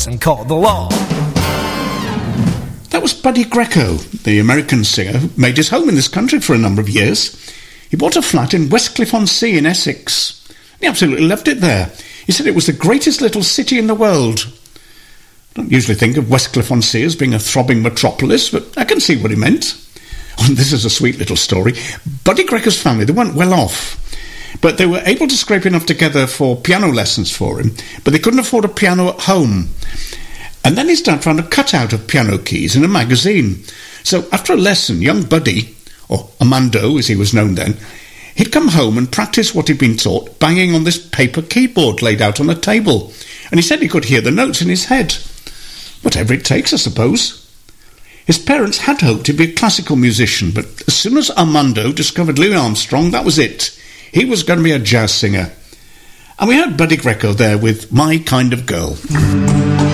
books and called the law. That was Buddy Greco, the American singer who made his home in this country for a number of years. He bought a flat in Westcliff-on-Sea in Essex. He absolutely loved it there. He said it was the greatest little city in the world. I don't usually think of Westcliff-on-Sea as being a throbbing metropolis, but I can see what he meant. Oh, this is a sweet little story. Buddy Greco's family, they weren't well off, but they were able to scrape enough together for piano lessons for him, but they couldn't afford a piano at home. And then his dad found a cutout of piano keys in a magazine. So after a lesson, young Buddy, or Armando as he was known then, he'd come home and practice what he'd been taught, banging on this paper keyboard laid out on a table. And he said he could hear the notes in his head. Whatever it takes, I suppose. His parents had hoped he'd be a classical musician, but as soon as Armando discovered Louis Armstrong, that was it. He was going to be a jazz singer. And we had Buddy Greco there with My Kind of Girl.